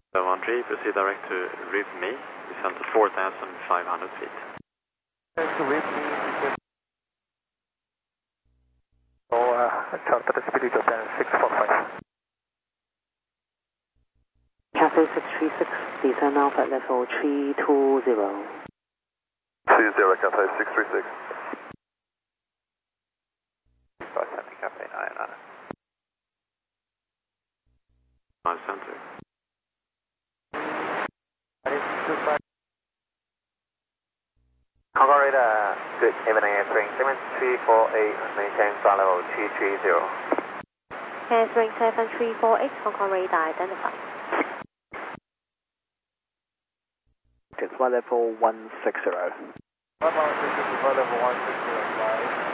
713, proceed direct to RIVME, descend to 4,500 feet. To RIVME, charter speed Japan 645. Cathay 636, descend Alpha level 320. 30 Cathay 636. Cathay 99. Center. Concord radar, good evening, answering 7348, maintain flight level 230. Answering 7348, Concord radar identified. It's flight level 160. Flight level 160.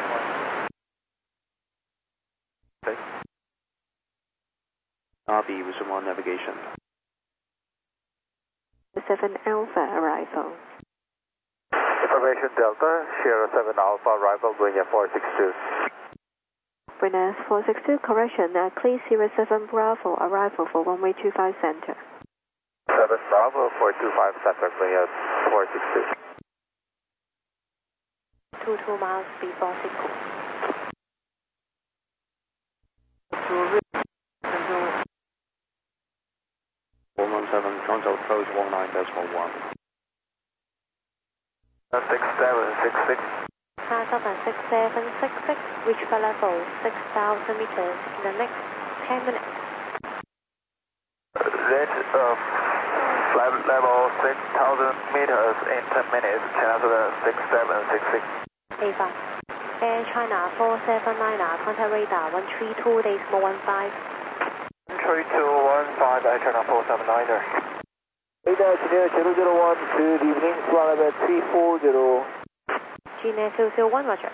RB resume on navigation. 7 Alpha arrival. Information Delta, Sierra 7 Alpha, arrival, Buena 462. Buena 462, correction, clear Sierra 7 Bravo, arrival for runway 25 center. 7 Bravo, 425 center, Buena 462. 22 miles before Siku. Toronto approach 19.1. 6766. 6766, reach flight level 6,000 meters in the next 10 minutes. Reach flight level 6,000 meters in 10 minutes, China 6766. A5. Air China 479, contact radar 132, decimal 15. 3215, Air China 479er. Radar Engineer 001, good evening, flight level 340. Gina 001, roger.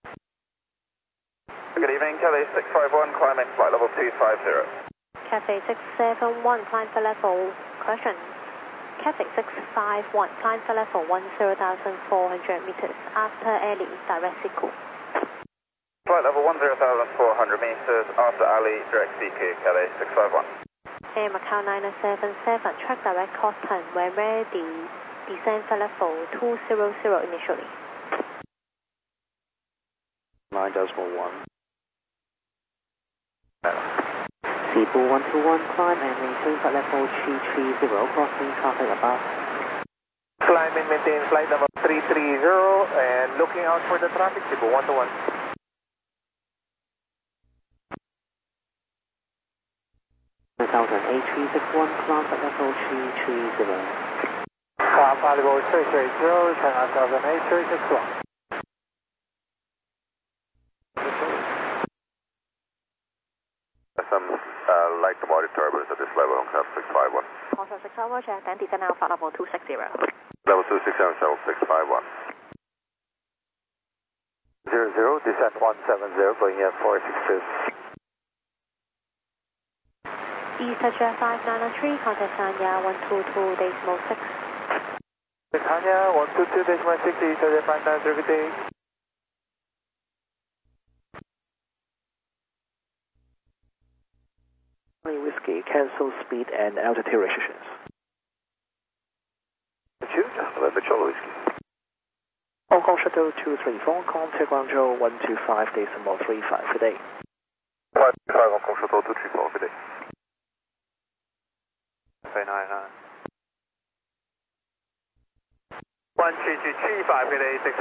Good evening, Cathay 651, climbing flight level 250. Cathay 671, climb flight level, correction. Cathay 651, climb flight level 10,400 meters after Ali, direct Siku. Flight level 10,400 meters after Ali, direct CQ, Cathay 651. Air Macau 977, track direct Coston, when ready, descend flight level 200 initially. 9.1. Cebu 121, climb and maintain flight level 330, crossing traffic above. Climbing, maintain flight level 330 and looking out for the traffic, Cebu 121. 1000, climb flight level 330. Climb flight level 330, China 1000, Some light commodity turbulence at this level on Cap 651. Also 6 roger, then descend Alpha level 260. Level 267, 651. 00, descent 170, going at 462. East Jet 5903, contact Sanya 122, decimal 6. Sanya 122, decimal 6, East Jet 5903, good day. Whiskey, cancel speed and altitude restrictions. Cholo Whiskey. Hong Kong Shuttle 234, contact Guangzhou 125.35 per day. 5 Hong Kong Shuttle 234 per day. 399. 122.35 per day,